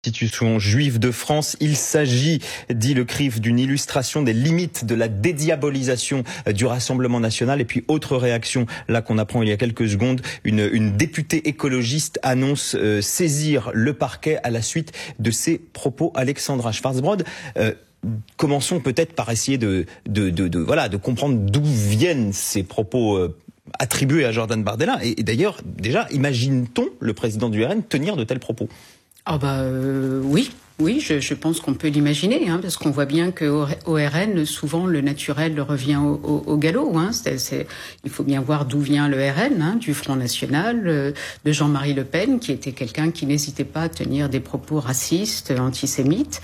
Institution juive de France. Il s'agit, dit le CRIF, d'une illustration des limites de la dédiabolisation du Rassemblement national. Et puis, autre réaction, là qu'on apprend il y a quelques secondes, une députée écologiste annonce saisir le parquet à la suite de ses propos. Alexandra Schwarzbrod, commençons peut-être par essayer de comprendre d'où viennent ces propos attribués à Jordan Bardella. Et d'ailleurs, déjà, imagine-t-on le président du RN tenir de tels propos ? Oui, je pense qu'on peut l'imaginer, parce qu'on voit bien qu'au RN, souvent, le naturel revient au galop. Il faut bien voir d'où vient le RN, du Front National, de Jean-Marie Le Pen, qui était quelqu'un qui n'hésitait pas à tenir des propos racistes, antisémites,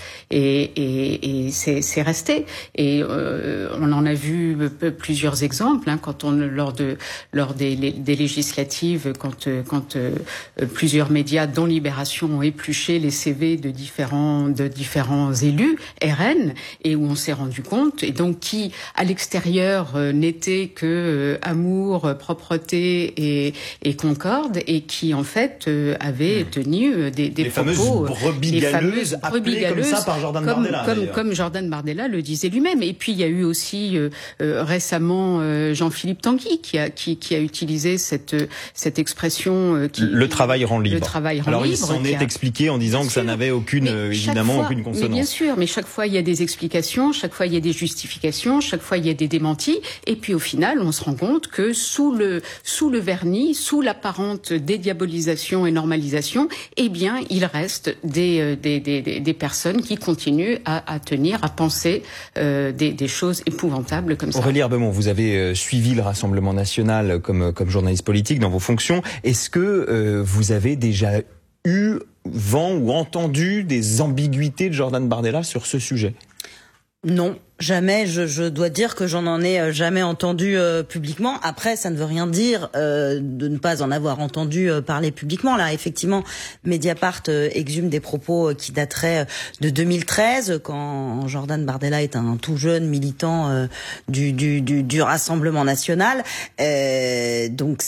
et c'est resté. Et on en a vu plusieurs exemples, lors des législatives, quand plusieurs médias, dont Libération, ont épluché les CV de différents élus RN, et où on s'est rendu compte, et donc qui à l'extérieur n'était que amour, propreté et concorde, et qui en fait avait tenu des les propos, les fameuses brebis galeuses, comme ça par Jordan Bardella, comme Jordan Bardella le disait lui-même. Et puis il y a eu aussi récemment Jean-Philippe Tanguy qui a utilisé cette expression le travail rend libre. Alors libre, il s'en est expliqué en disant que ça n'avait aucune consonance. Mais bien sûr, mais chaque fois il y a des explications, chaque fois il y a des justifications, chaque fois il y a des démentis, et puis au final on se rend compte que sous le vernis, sous l'apparente dédiabolisation et normalisation, eh bien il reste des personnes qui continuent à tenir, à penser des choses épouvantables comme ça. Aurélie Herbemont, vous avez suivi le Rassemblement national comme journaliste politique dans vos fonctions. Est-ce que vous avez déjà eu vent ou entendu des ambiguïtés de Jordan Bardella sur ce sujet ? Non, jamais. Je dois dire que j'en ai jamais entendu publiquement. Après, ça ne veut rien dire de ne pas en avoir entendu parler publiquement. Là, effectivement, Mediapart exhume des propos qui dateraient de 2013, quand Jordan Bardella est un tout jeune militant du Rassemblement national. Donc,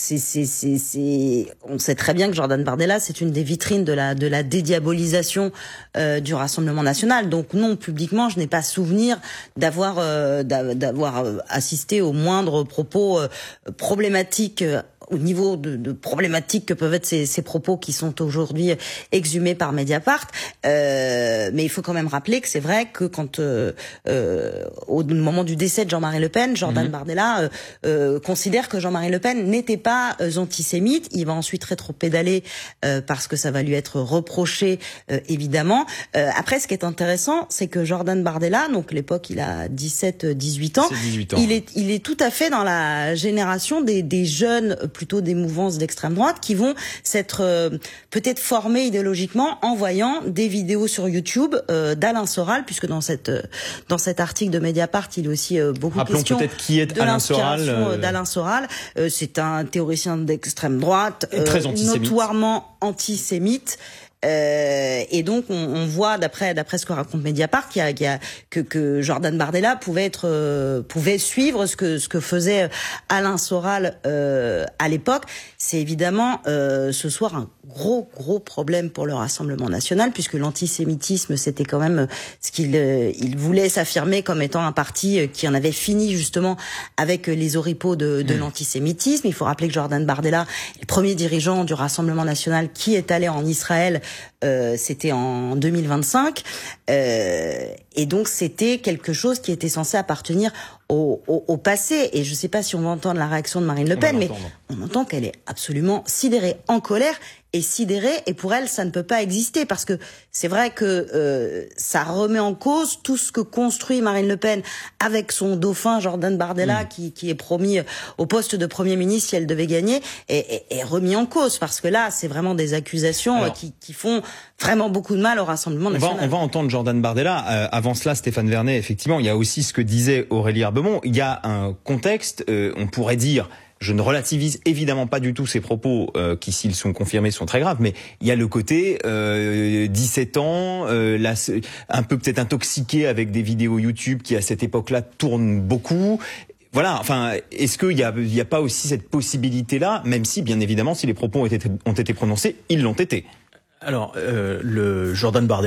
on sait très bien que Jordan Bardella, c'est une des vitrines de la dédiabolisation du Rassemblement national. Donc, non, publiquement, je n'ai pas souvenir d'avoir assisté aux moindres propos problématiques, au niveau de problématiques que peuvent être ces propos qui sont aujourd'hui exhumés par Mediapart. Mais il faut quand même rappeler que c'est vrai que quand au moment du décès de Jean-Marie Le Pen, Jordan Bardella considère que Jean-Marie Le Pen n'était pas antisémite. Il va ensuite rétropédaler parce que ça va lui être reproché, évidemment. Après, ce qui est intéressant, c'est que Jordan Bardella, donc à l'époque il a 17-18 ans, il est tout à fait dans la génération des jeunes, plutôt des mouvances d'extrême droite, qui vont s'être peut-être formés idéologiquement en voyant des vidéos sur YouTube d'Alain Soral, puisque dans cet article de Mediapart, il est aussi beaucoup question peut-être qui est de Alain l'inspiration d'Alain Soral. C'est un théoricien d'extrême droite, très antisémite, notoirement antisémite. Et donc on voit d'après ce que raconte Mediapart que Jordan Bardella pouvait suivre ce que faisait Alain Soral à l'époque. C'est évidemment ce soir un gros problème pour le Rassemblement national, puisque l'antisémitisme, c'était quand même ce il voulait s'affirmer comme étant un parti qui en avait fini justement avec les oripeaux de l'antisémitisme. Il faut rappeler que Jordan Bardella est le premier dirigeant du Rassemblement national qui est allé en Israël. C'était en 2025, et donc c'était quelque chose qui était censé appartenir au passé. Et je ne sais pas si on va entendre la réaction de Marine Le Pen, mais on entend qu'elle est absolument sidérée, en colère et sidérée, et pour elle ça ne peut pas exister, parce que c'est vrai que ça remet en cause tout ce que construit Marine Le Pen avec son dauphin Jordan Bardella, qui est promis au poste de Premier ministre si elle devait gagner, est remis en cause, parce que là c'est vraiment des accusations qui font vraiment beaucoup de mal au Rassemblement national. On va entendre Jordan Bardella. Avant cela, Stéphane Vernet, effectivement, il y a aussi ce que disait Aurélie Herbemont. Il y a un contexte, on pourrait dire, je ne relativise évidemment pas du tout ces propos qui, s'ils sont confirmés, sont très graves, mais il y a le côté 17 ans, un peu peut-être intoxiqué avec des vidéos YouTube qui, à cette époque-là, tournent beaucoup. Voilà, enfin, est-ce qu'il y a pas aussi cette possibilité-là, même si, bien évidemment, si les propos ont été prononcés, ils l'ont été. Alors, le Jordan Bardella